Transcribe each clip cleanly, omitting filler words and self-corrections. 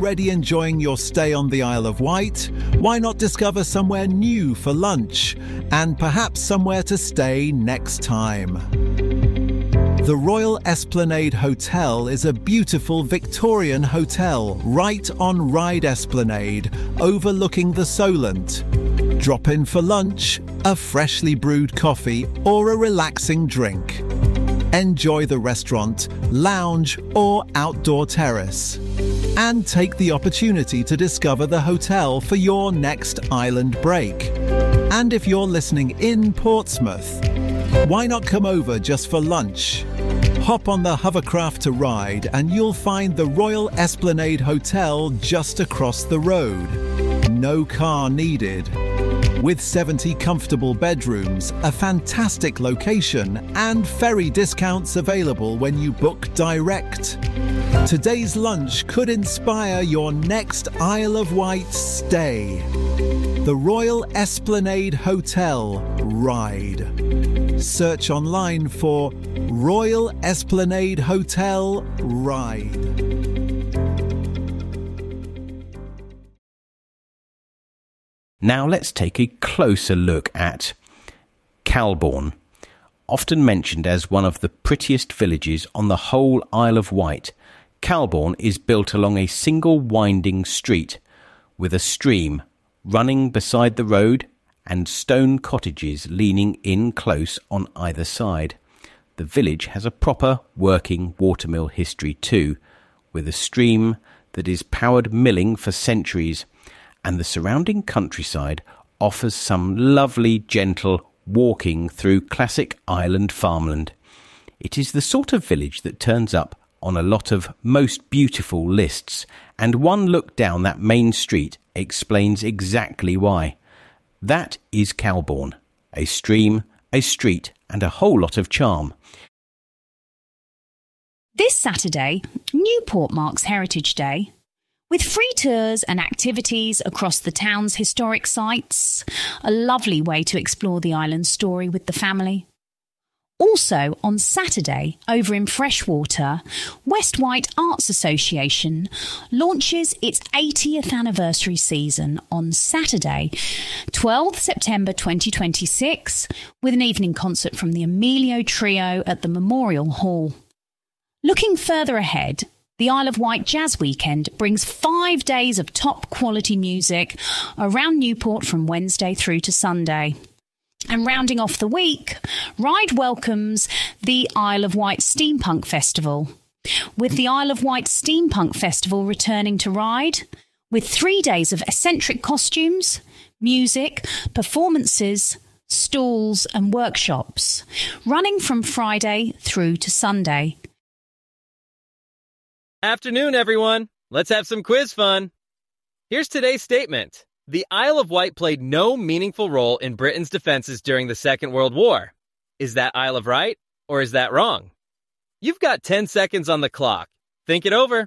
already enjoying your stay on the Isle of Wight? Why not discover somewhere new for lunch and perhaps somewhere to stay next time? The Royal Esplanade Hotel is a beautiful Victorian hotel right on Ryde Esplanade, overlooking the Solent. Drop in for lunch, a freshly brewed coffee or a relaxing drink. Enjoy the restaurant, lounge or outdoor terrace. And take the opportunity to discover the hotel for your next island break. And if you're listening in Portsmouth, why not come over just for lunch? Hop on the hovercraft to Ryde and you'll find the Royal Esplanade Hotel just across the road. No car needed. With 70 comfortable bedrooms, a fantastic location and ferry discounts available when you book direct. Today's lunch could inspire your next Isle of Wight stay. The Royal Esplanade Hotel, Ryde. Search online for Royal Esplanade Hotel, Ryde. Now let's take a closer look at Calbourne. Often mentioned as one of the prettiest villages on the whole Isle of Wight, Calbourne is built along a single winding street with a stream running beside the road and stone cottages leaning in close on either side. The village has a proper working watermill history too, with a stream that is powered milling for centuries, and the surrounding countryside offers some lovely, gentle walking through classic island farmland. It is the sort of village that turns up on a lot of most beautiful lists, and one look down that main street explains exactly why. That is Calbourne, a stream, a street, and a whole lot of charm. This Saturday, Newport marks Heritage Day, with free tours and activities across the town's historic sites, a lovely way to explore the island's story with the family. Also, on Saturday, over in Freshwater, West Wight Arts Association launches its 80th anniversary season on Saturday, 12th September 2026, with an evening concert from the Emilio Trio at the Memorial Hall. Looking further ahead, the Isle of Wight Jazz Weekend brings 5 days of top-quality music around Newport from Wednesday through to Sunday. And rounding off the week, Ryde welcomes the Isle of Wight Steampunk Festival, with the Isle of Wight Steampunk Festival returning to Ryde, with 3 days of eccentric costumes, music, performances, stalls and workshops, running from Friday through to Sunday. Afternoon, everyone. Let's have some quiz fun. Here's today's statement. The Isle of Wight played no meaningful role in Britain's defenses during the Second World War. Is that Isle of right or is that wrong? You've got 10 seconds on the clock. Think it over.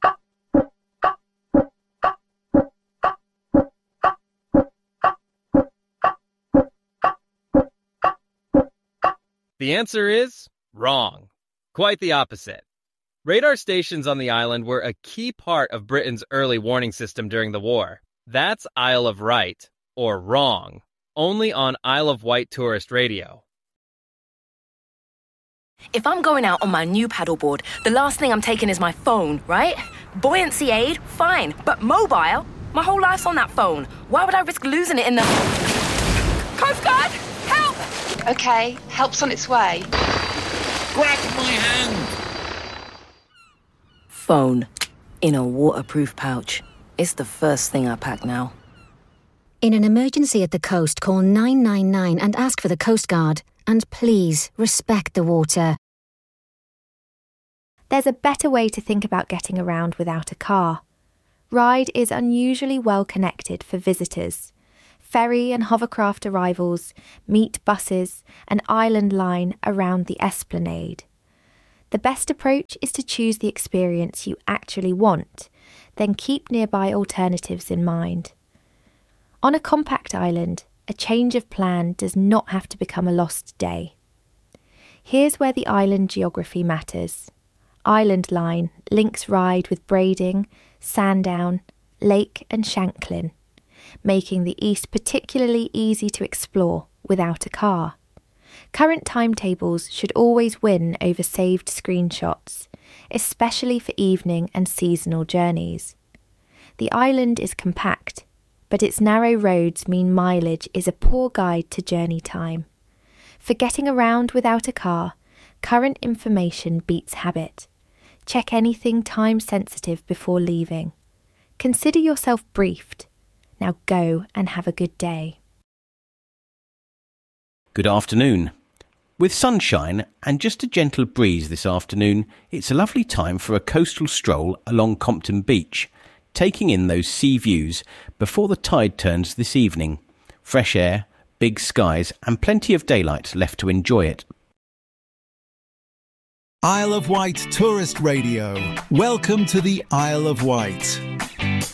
The answer is wrong. Quite the opposite. Radar stations on the island were a key part of Britain's early warning system during the war. That's Isle of right, or wrong, only on Isle of Wight tourist radio. If I'm going out on my new paddleboard, the last thing I'm taking is my phone, right? Buoyancy aid, fine, but mobile? My whole life's on that phone. Why would I risk losing it in the... Coast Guard, help! Okay, help's on its way. Grab my hand! Phone in a waterproof pouch. It's the first thing I pack now. In an emergency at the coast, call 999 and ask for the Coast Guard. And please, respect the water. There's a better way to think about getting around without a car. Ryde is unusually well connected for visitors. Ferry and hovercraft arrivals, meet buses, and island line around the Esplanade. The best approach is to choose the experience you actually want, then keep nearby alternatives in mind. On a compact island, a change of plan does not have to become a lost day. Here's where the island geography matters. Island Line links Ryde with Brading, Sandown, Lake and Shanklin, making the east particularly easy to explore without a car. Current timetables should always win over saved screenshots, especially for evening and seasonal journeys. The island is compact, but its narrow roads mean mileage is a poor guide to journey time. For getting around without a car, current information beats habit. Check anything time-sensitive before leaving. Consider yourself briefed. Now go and have a good day. Good afternoon. With sunshine and just a gentle breeze this afternoon, it's a lovely time for a coastal stroll along Compton Beach, taking in those sea views before the tide turns this evening. Fresh air, big skies and plenty of daylight left to enjoy it. Isle of Wight Tourist Radio. Welcome to the Isle of Wight.